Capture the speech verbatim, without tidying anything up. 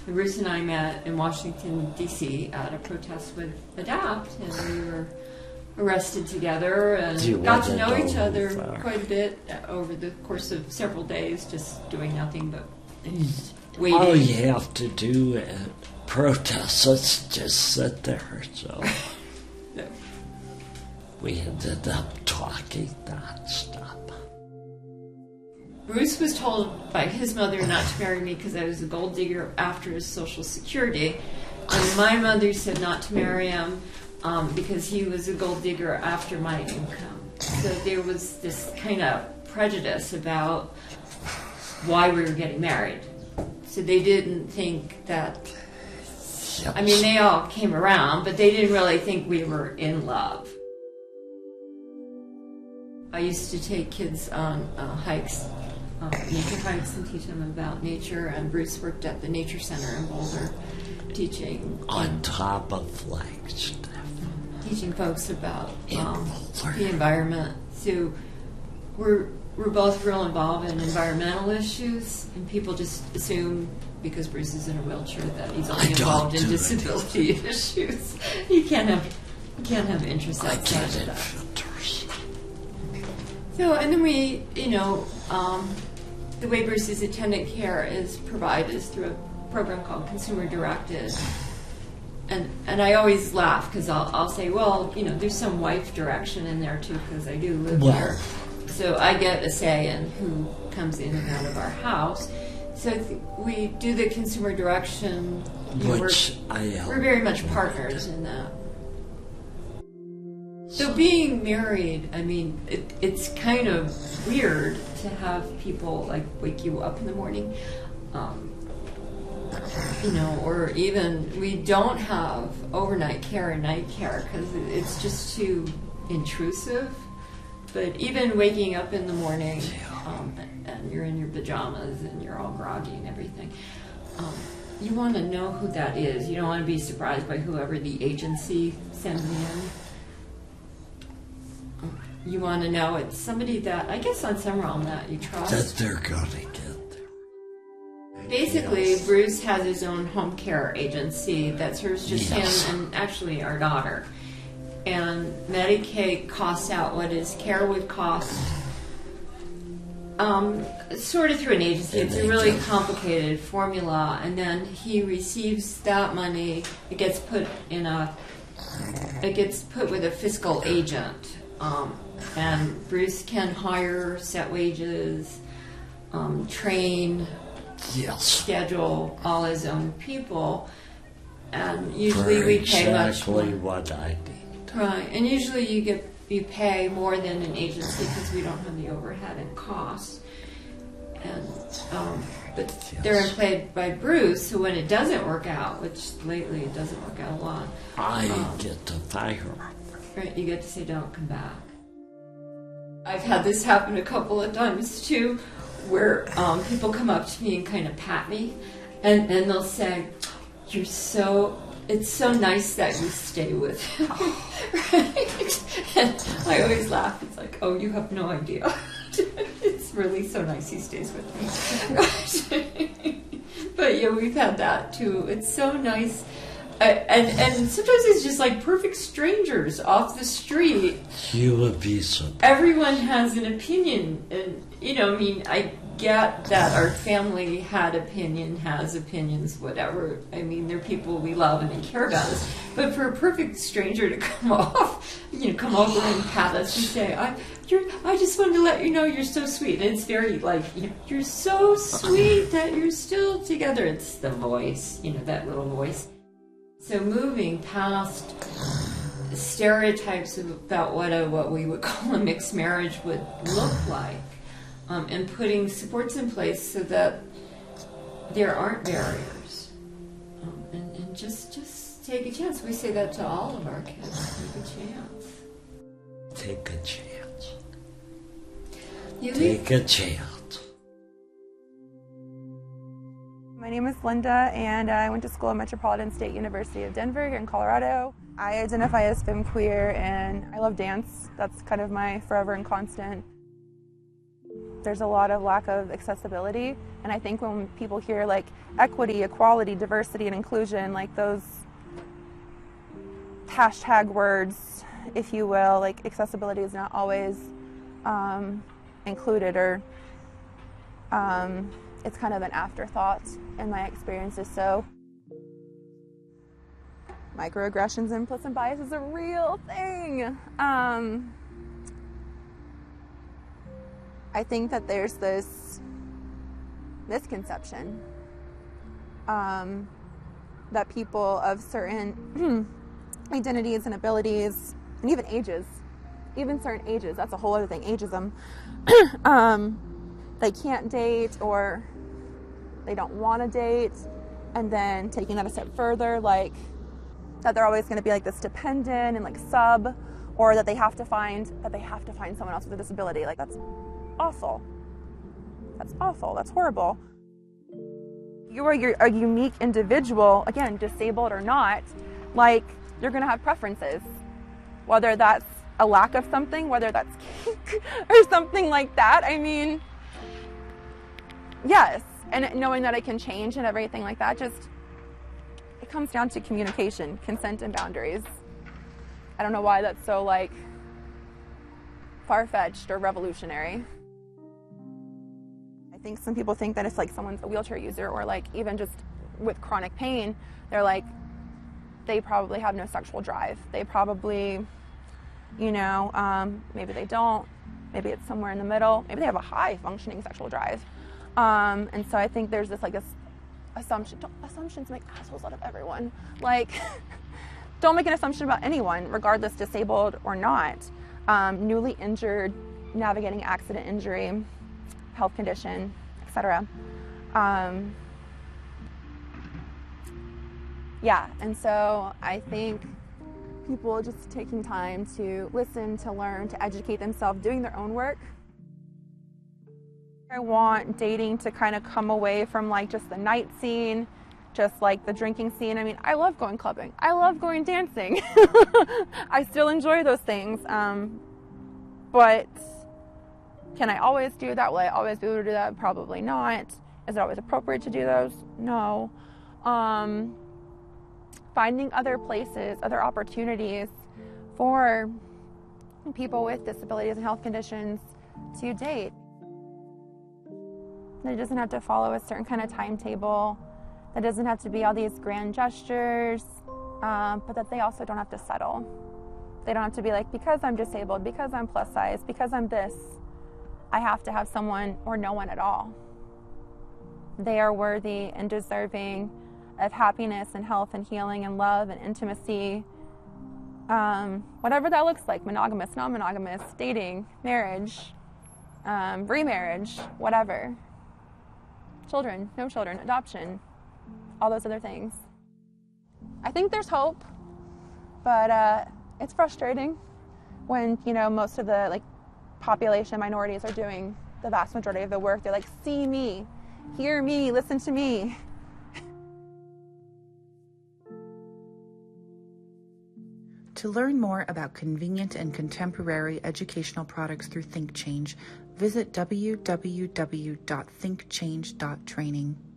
Bruce and I met in Washington, D C at a protest with ADAPT, and we were arrested together and got to know each other far. quite a bit over the course of several days, just doing nothing but waiting. All you have to do at protests is just sit there, so no. we ended up talking nonstop. Bruce was told by his mother not to marry me because I was a gold digger after his Social Security, and my mother said not to marry him Um, because he was a gold digger after my income. So there was this kind of prejudice about why we were getting married. So they didn't think that, I mean, they all came around, but they didn't really think we were in love. I used to take kids on uh, hikes, uh, nature hikes, and teach them about nature, and Bruce worked at the Nature Center in Boulder, teaching on top of Flagstaff. teaching folks about um, the environment. So we're we're both real involved in environmental issues, and people just assume because Bruce is in a wheelchair that he's only involved in disability it. issues. You can't have you can't have interests outside of that. So, and then we, you know, um, the way Bruce's attendant care is provided is through a program called Consumer Directed. And and I always laugh because I'll, I'll say, well, you know, there's some wife direction in there too because I do live well, here. So I get a say in who comes in and out of our house. So th- we do the consumer direction. You know, which we're, I we're very much partners in that. So being married, I mean, it, it's kind of weird to have people like wake you up in the morning. Um, You know, or even we don't have overnight care or night care because it's just too intrusive. But even waking up in the morning um, and you're in your pajamas and you're all groggy and everything, um, you want to know who that is. You don't want to be surprised by whoever the agency sends me in. You want to know it's somebody that, I guess on some realm, that you trust. That they're going to get. Basically, yes. Bruce has his own home care agency that serves just yes. him and actually our daughter. And Medicaid costs out what his care would cost, um, sort of through an agency. And it's a really complicated formula. And then he receives that money. It gets put in a, it gets put with a fiscal agent. Um, and Bruce can hire, set wages, um, train, yes. schedule all his own people, and usually For we pay exactly much more. what I need. Right, and usually you get you pay more than an agency because we don't have the overhead and costs. And um, but yes. they're employed by Bruce, so when it doesn't work out, which lately it doesn't work out a lot, I um, get to fire. right, you get to say don't come back. I've had this happen a couple of times too, where um, people come up to me and kind of pat me, and, and they'll say, "You're so, it's so nice that you stay with him." Right? And I always laugh. It's like, "Oh, you have no idea. It's really so nice he stays with me." But yeah, we've had that too. It's so nice. Uh, and and sometimes it's just like perfect strangers off the street. You would be surprised. Everyone has an opinion, and you know, I mean, I get that our family had opinion, has opinions, whatever. I mean, they're people we love and they care about us. But for a perfect stranger to come off, you know, come over and pat us and say, "I, you're, I just wanted to let you know you're so sweet." And it's very like, you know, "You're so sweet that you're still together." It's the voice, you know, that little voice. So moving past stereotypes about what a what we would call a mixed marriage would look like, um, and putting supports in place so that there aren't barriers, um, and, and just just take a chance. We say that to all of our kids. Take a chance. Take a chance. You Take a chance. My name is Linda, and I went to school at Metropolitan State University of Denver here in Colorado. I identify as femqueer, and I love dance. That's kind of my forever and constant. there's a lot of lack of accessibility, and I think when people hear like equity, equality, diversity, and inclusion, like those hashtag words, if you will, like accessibility is not always um, included, or um, it's kind of an afterthought in my experiences. So microaggressions and implicit bias is a real thing. Um, I think that there's this misconception um, that people of certain identities and abilities, and even ages, even certain ages, that's a whole other thing, ageism, um, they can't date, or they don't want to date, and then taking that a step further, like that they're always going to be like this dependent and like sub, or that they have to find that they have to find someone else with a disability. Like that's awful. That's awful. That's horrible. You are you're a unique individual, again, disabled or not. Like you're going to have preferences, whether that's a lack of something, whether that's kink or something like that. I mean, yes, and knowing that it can change and everything like that, just it comes down to communication, consent, and boundaries. I don't know why that's so like far-fetched or revolutionary. I think some people think that if like someone's a wheelchair user, or like even just with chronic pain, they're like, they probably have no sexual drive. They probably, you know, um, maybe they don't. Maybe it's somewhere in the middle. Maybe they have a high functioning sexual drive. Um, and so I think there's this like this assumption. Don't, assumptions make assholes out of everyone. Like, don't make an assumption about anyone, regardless disabled or not. Um, newly injured, navigating accident, injury, health condition, et cetera. Um, yeah, and so I think people just taking time to listen, to learn, to educate themselves, doing their own work. I want dating to kind of come away from like just the night scene, just like the drinking scene. I mean, I love going clubbing. I love going dancing. I still enjoy those things. Um, but can I always do that? Will I always be able to do that? Probably not. Is it always appropriate to do those? No. Um, finding other places, other opportunities for people with disabilities and health conditions to date. It doesn't have to follow a certain kind of timetable. That doesn't have to be all these grand gestures, um, but that they also don't have to settle. They don't have to be like, because I'm disabled, because I'm plus size, because I'm this, I have to have someone or no one at all. They are worthy and deserving of happiness and health and healing and love and intimacy, um, whatever that looks like, monogamous, non-monogamous, dating, marriage, um, remarriage, whatever. Children, no children, adoption, all those other things. I think there's hope, but uh, it's frustrating when, you know, most of the like population minorities are doing the vast majority of the work. They're like, see me, hear me, listen to me. To learn more about convenient and contemporary educational products through ThinkChange, visit w w w dot think change dot training.